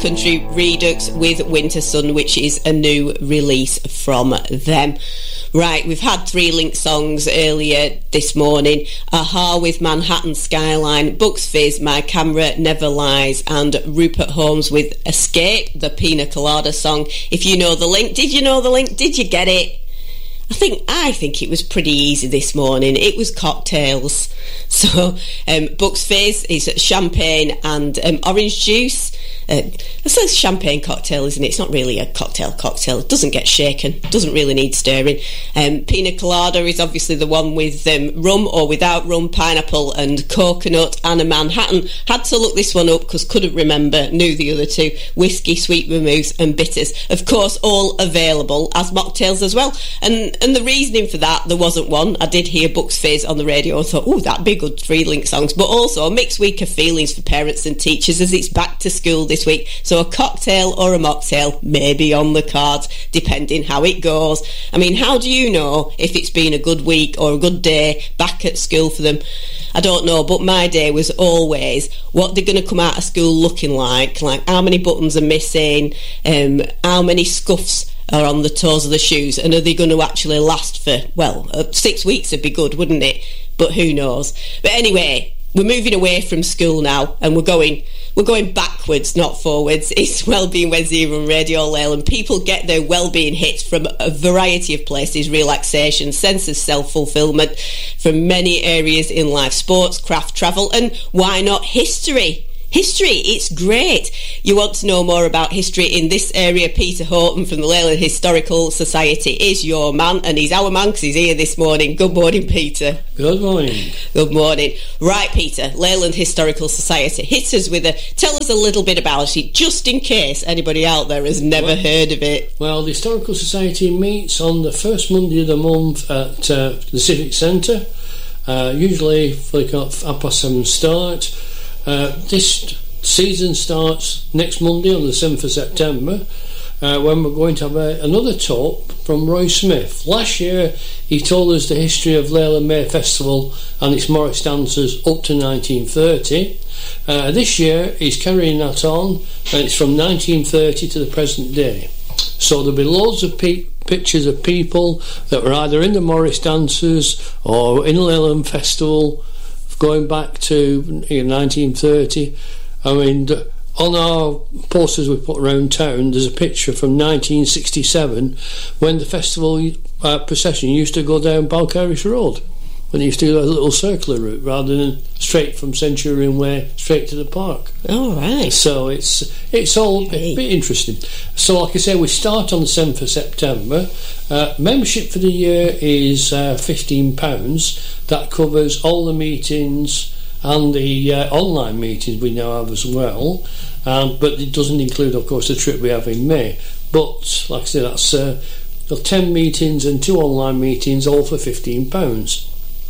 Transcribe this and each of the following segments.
Country Redux with Winter Sun, which is a new release from them. Right, we've had 3 Link songs earlier this morning. Aha with Manhattan Skyline, Bucks Fizz, My Camera Never Lies, and Rupert Holmes with Escape, the Pina Colada song. If you know the link, did you know the link? Did you get it? I think it was pretty easy this morning. It was cocktails. So Bucks Fizz is champagne and orange juice. It's a champagne cocktail, isn't it? It's not really a cocktail. It doesn't get shaken. Doesn't really need stirring. Pina Colada is obviously the one with rum or without rum, pineapple and coconut. And a Manhattan. Had to look this one up because couldn't remember. Knew the other two. Whiskey, sweet vermouth and bitters. Of course, all available as mocktails as well. And the reasoning for that, there wasn't one. I did hear Bucks Fizz on the radio and thought, that'd be good 3 Link songs. But also a mixed week of feelings for parents and teachers as it's back to school this week. So a cocktail or a mocktail may be on the cards, depending how it goes. I mean, how do you know if it's been a good week or a good day back at school for them? I don't know, but my day was always what they're going to come out of school looking like how many buttons are missing, how many scuffs are on the toes of the shoes, and are they going to actually last for, 6 weeks would be good, wouldn't it? But who knows? But anyway, we're moving away from school now, and we're going backwards, not forwards. It's Wellbeing Wednesday here on Radio Leyland. People get their wellbeing hits from a variety of places: relaxation, sense of self-fulfilment, from many areas in life: sports, craft, travel, and why not history? History, it's great. You want to know more about history in this area? Peter Horton from the Leyland Historical Society is your man, and he's our man because he's here this morning. Good morning, Peter. Good morning. Good morning. Right, Peter, Leyland Historical Society. Hit us with tell us a little bit about it, just in case anybody out there has never heard of it. Well, the Historical Society meets on the first Monday of the month at the Civic Centre, usually for 7:30 start. This season starts next Monday on the 7th of September, when we're going to have another talk from Roy Smith. Last year he told us the history of Leyland May Festival and its Morris dancers up to 1930. This year he's carrying that on, and it's from 1930 to the present day. So there'll be loads of pictures of people that were either in the Morris dancers or in the Leyland Festival going back to 1930. I mean, on our posters we put around town, there's a picture from 1967 when the festival procession used to go down Balcarres Road, when they used to do a little circular route rather than straight from Centurion Way straight to the park. Oh, right. So it's all a bit interesting. So like I say, we start on the 7th of September. Membership for the year is £15. That covers all the meetings and the online meetings we now have as well, but it doesn't include, of course, the trip we have in May. But like I say, that's 10 meetings and 2 online meetings, all for £15.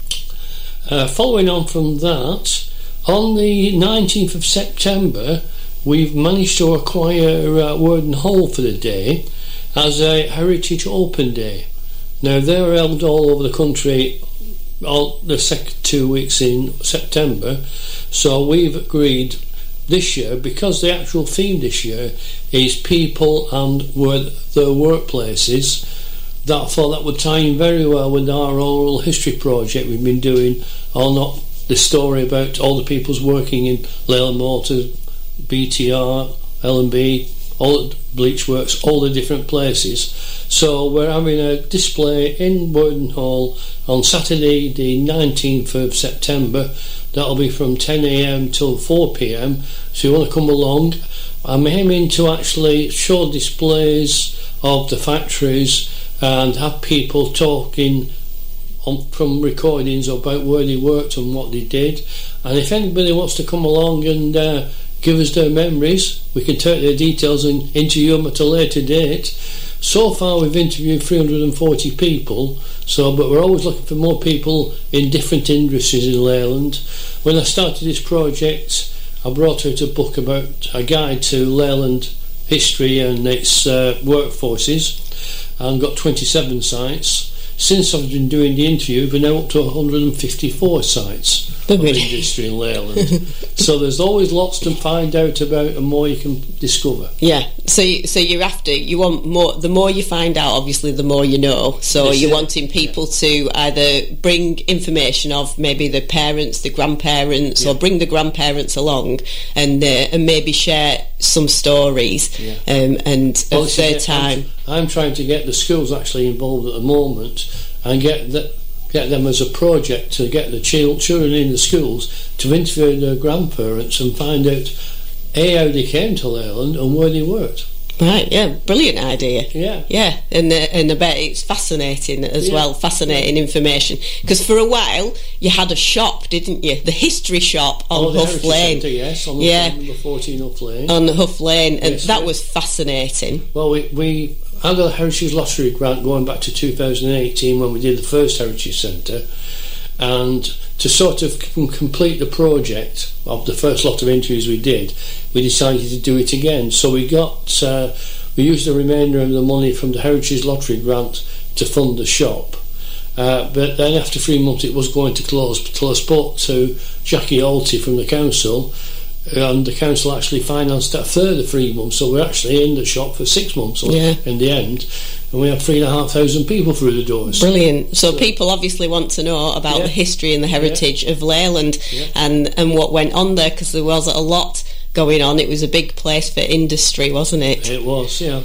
Following on from that, on the 19th of September we've managed to acquire Worden Hall for the day as a Heritage Open Day. Now they're held all over the country all the second 2 weeks in September, so we've agreed this year, because the actual theme this year is people and their workplaces, that I thought that would tie in very well with our oral history project we've been doing, not the story about all the people's working in Leyland Motors, BTR, L&B, all the Bleach Works, all the different places. So we're having a display in Worden Hall on Saturday the 19th of September. That'll be from 10 a.m. till 4 p.m. So you want to come along. I'm aiming to actually show displays of the factories and have people talking from recordings about where they worked and what they did. And if anybody wants to come along and give us their memories, we can take their details and interview them at a later date. So far we've interviewed 340 people, but we're always looking for more people in different industries in Leyland. When I started this project, I brought out a book about a guide to Leyland history and its workforces, and got 27 sites. since I've been doing the interview, we're now up to 154 sites of industry in Leyland. So there's always lots to find out about and more you can discover. Yeah, so you want more. The more you find out, obviously, the more you know. So you're wanting people to either bring information of maybe the parents, the grandparents, or bring the grandparents along and maybe share some stories. And at their time, I'm trying to get the schools actually involved at the moment and get them as a project to get the children in the schools to interview their grandparents and find out how they came to Leyland and where they worked. Right, yeah, brilliant idea. Yeah, and I bet it's fascinating as well, fascinating information. Because for a while you had a shop, didn't you? The history shop on Huff Lane. Centre, yes, on the number 14 Huff Lane. On Huff Lane, and that was fascinating. Well, we had a Heritage Lottery grant going back to 2018 when we did the first Heritage Centre, and to sort of complete the project of the first lot of interviews we did, we decided to do it again. So we used the remainder of the money from the Heritage Lottery grant to fund the shop. But then after 3 months it was going to close, till I spoke to Jackie Alty from the council, and the council actually financed a further 3 months, so we're actually in the shop for 6 months in the end, and we have 3,500 people through the doors. Brilliant. So people obviously want to know about the history and the heritage of Leyland and what went on there, because there was a lot going on. It was a big place for industry, wasn't it? It was, yeah.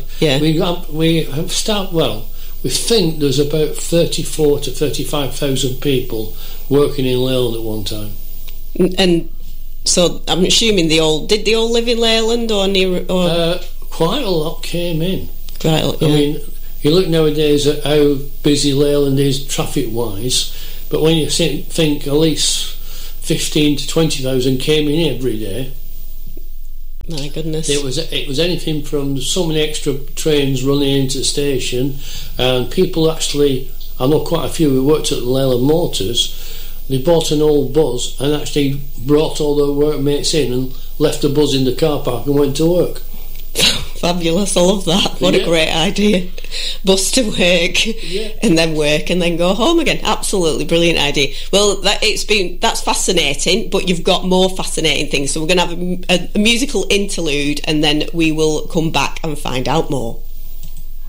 We think there's about 34 to 35,000 people working in Leyland at one time. And so I'm assuming did they all live in Leyland or near? Quite a lot came in. Right, I mean, you look nowadays at how busy Leyland is traffic-wise, but when you think at least 15 to 20,000 came in every day. My goodness! It was anything from so many extra trains running into the station, and people actually, I know quite a few who worked at the Leyland Motors. They bought an old bus and actually brought all their workmates in and left the bus in the car park and went to work. Fabulous, I love that. What a great idea. Bus to work and then work and then go home again. Absolutely brilliant idea. Well, that's fascinating, but you've got more fascinating things. So we're going to have a musical interlude and then we will come back and find out more.